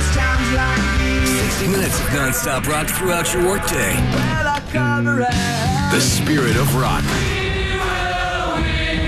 sixty minutes of non-stop rock throughout your workday. The spirit of rock.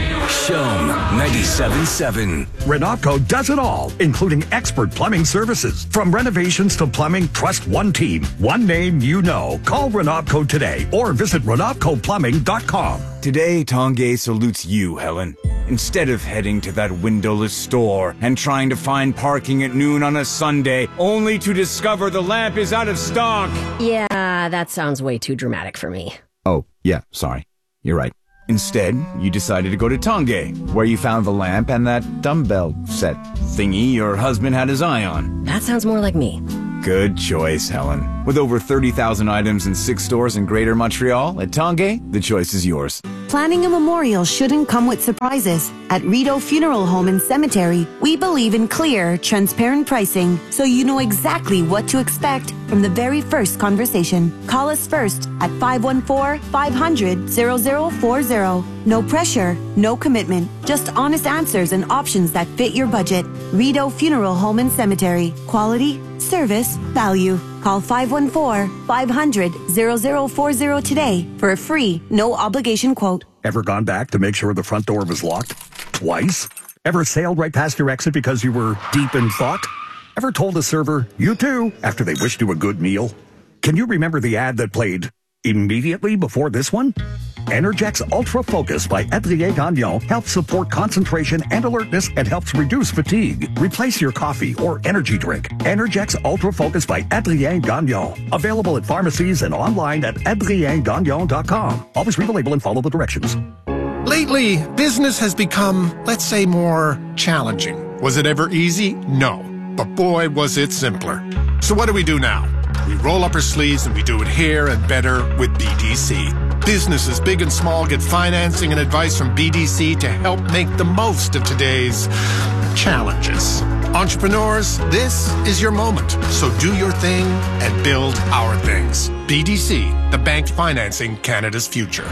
Chum ninety-seven point seven. Renopco does it all, including expert plumbing services. From renovations to plumbing, trust one team, one name you know. Call Renopco today or visit renopco plumbing dot com. Today, Tongay salutes you, Helen. Instead of heading to that windowless store and trying to find parking at noon on a Sunday, only to discover the lamp is out of stock. Yeah, that sounds way too dramatic for me. Oh, yeah, sorry. You're right. Instead, you decided to go to Tongay, where you found the lamp and that dumbbell set thingy your husband had his eye on. That sounds more like me. Good choice, Helen. With over thirty thousand items in six stores in Greater Montreal, at Tongay, the choice is yours. Planning a memorial shouldn't come with surprises. At Rideau Funeral Home and Cemetery, we believe in clear, transparent pricing, so you know exactly what to expect from the very first conversation. Call us first at five one four, five hundred, zero zero four zero. No pressure, no commitment, just honest answers and options that fit your budget. Rideau Funeral Home and Cemetery. Quality, service, value. Call five one four, five hundred, zero zero four zero today for a free, no obligation quote. Ever gone back to make sure the front door was locked? Twice? Ever sailed right past your exit because you were deep in thought? Ever told a server, you too, after they wished you a good meal? Can you remember the ad that played immediately before this one? Energex Ultra Focus by Adrien Gagnon helps support concentration and alertness and helps reduce fatigue. Replace your coffee or energy drink. Energex Ultra Focus by Adrien Gagnon. Available at pharmacies and online at adrien gagnon dot com. Always read the label and follow the directions. Lately, business has become, let's say, more challenging. Was it ever easy? No. But boy, was it simpler. So what do we do now? We roll up our sleeves and we do it here and better with B D C. Businesses big and small get financing and advice from B D C to help make the most of today's challenges. Entrepreneurs, this is your moment. So do your thing and build our things. B D C, the bank financing Canada's future.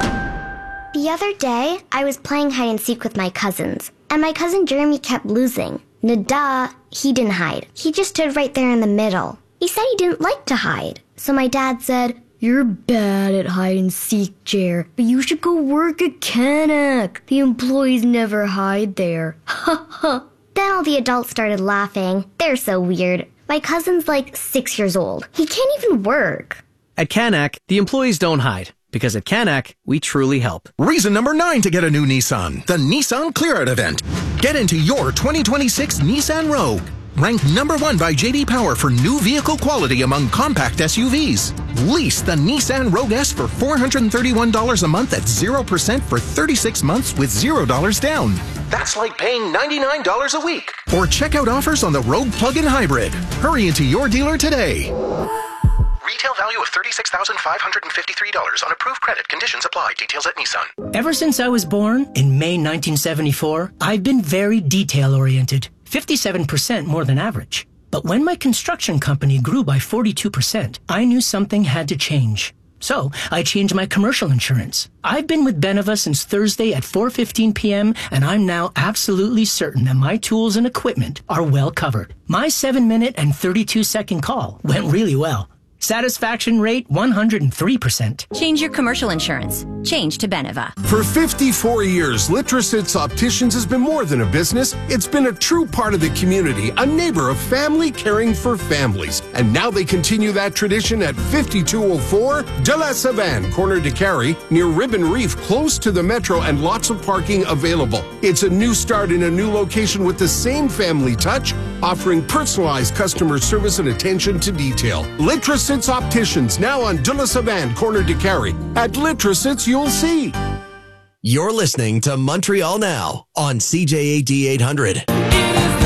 The other day, I was playing hide and seek with my cousins, and my cousin Jeremy kept losing. Nada, he didn't hide. He just stood right there in the middle. He said he didn't like to hide. So my dad said, "You're bad at hide and seek, Jer, but you should go work at Canac. The employees never hide there." Ha ha. Then all the adults started laughing. They're so weird. My cousin's like six years old. He can't even work. At Canac, the employees don't hide. Because at Canac, we truly help. Reason number nine to get a new Nissan. The Nissan Clear Out event. Get into your twenty twenty-six Nissan Rogue. Ranked number one by J D Power for new vehicle quality among compact S U Vs. Lease the Nissan Rogue S for four hundred thirty-one dollars a month at zero percent for thirty-six months with zero dollars down. That's like paying ninety-nine dollars a week. Or check out offers on the Rogue Plug-in Hybrid. Hurry into your dealer today. Retail value of thirty-six thousand five hundred fifty-three dollars on approved credit. Conditions apply. Details at Nissan. Ever since I was born in May nineteen seventy-four, I've been very detail-oriented, fifty-seven percent more than average. But when my construction company grew by forty-two percent, I knew something had to change. So I changed my commercial insurance. I've been with Beneva since Thursday at four fifteen p.m., and I'm now absolutely certain that my tools and equipment are well covered. My seven minute and thirty-two second call went really well. Satisfaction rate one hundred three percent. Change your commercial insurance. Change to Beneva. For fifty-four years, Litrosits Opticians has been more than a business. It's been a true part of the community, a neighbor of family caring for families. And now they continue that tradition at fifty-two oh four De La Savane, corner de Carrie, near Ribbon Reef, close to the metro and lots of parking available. It's a new start in a new location with the same family touch, offering personalized customer service and attention to detail. Litrosits Opticians, now on De La Savane, corner de Carrie. At Litrosits, you'll see. You're listening to Montreal Now on C J A D eight hundred.